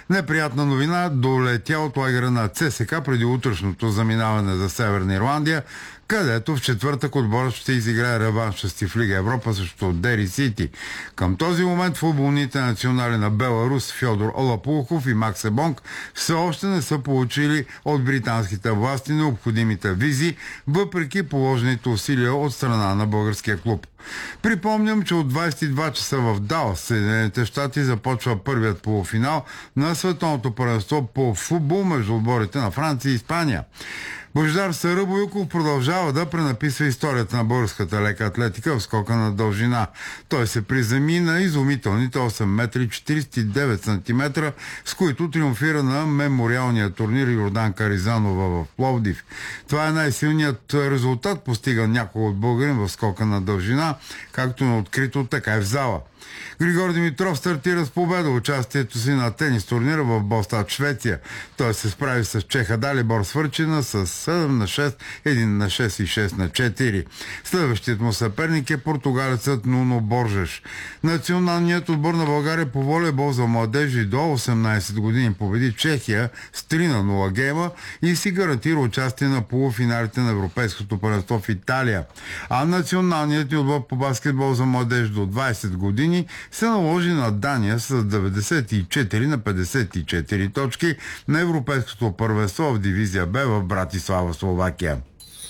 Неприятна новина долетя от лагера на ЦСКА преди утрешното заминаване за Северна Ирландия, където в четвъртък отборът ще изиграе реванша си в Лига Европа срещу Дери Сити. Към този момент футболните национали на Беларус Фьодор Олапулков и Макс Ебонг все още не са получили от британските власти необходимите визи, въпреки положените усилия от страна на българския клуб. Припомням, че от 22 часа в Далас, Съединените щати, започва първият полуфинал на световното първенство по футбол между отборите на Франция и Испания. Божидар Саръбоюков продължава да пренаписва историята на българската лека атлетика в скока на дължина. Той се приземи на изумителните 8 метри 49 сантиметра, с които триумфира на мемориалния турнир Йорданка Рязанова в Пловдив. Това е най-силният резултат, постиган някога от българин в скока на дължина, както на открито, така и в зала. Григор Димитров стартира с победа участието си на тенис турнира в Болстад, Швеция. Той се справи с чеха Далибор Свърчина с 7-6, 1-6 и 6-4. Следващият му съперник е португалецът Нуно Боржеш. Националният отбор на България по волейбол за младежи до 18 години победи Чехия с 3-0 гейма и си гарантира участие на полуфиналите на Европейското първенство в Италия. А националният отбор по баскетбол за младежи до 20 години се наложи на Дания с 94 на 54 точки на Европейското първенство в дивизия Б в Братислава, Словакия.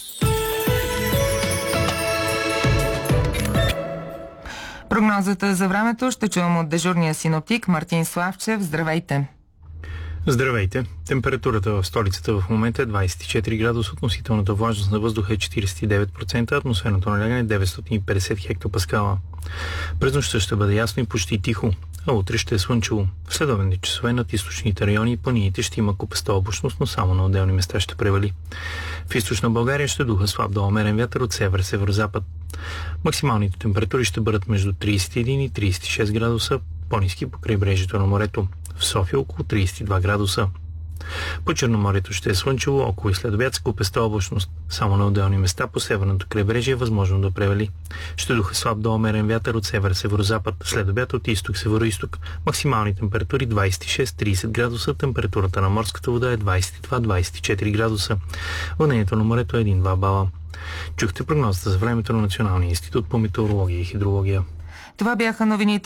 Прогнозата за времето ще чуем от дежурния синоптик Мартин Славчев. Здравейте! Здравейте! Температурата в столицата в момента е 24 градуса, относителната влажност на въздуха е 49%, атмосферното налягане е 950 хектопаскала. През нощта ще бъде ясно и почти тихо, а утре ще е слънчево. В следобедните часове над източните райони и планините ще има купеста облачност, но само на отделни места ще превали. В източна България ще духа слаб до умерен вятър от север-северозапад. Максималните температури ще бъдат между 31 и 36 градуса, по-ниски по крайбрежието на морето. В София около 32 градуса. По Черноморието ще е слънчево, около и след обяд с купеста облачност. Само на отделни места по северното крайбрежие е възможно да превали. Ще духа слаб до умерен вятър от север-северозапад, след обяд от изток-североизток. Максимални температури 26-30 градуса, температурата на морската вода е 22-24 градуса. Вълнението на морето е 1-2 бала. Чухте прогнозата за времето на Националния институт по метеорология и хидрология. Това бяха новините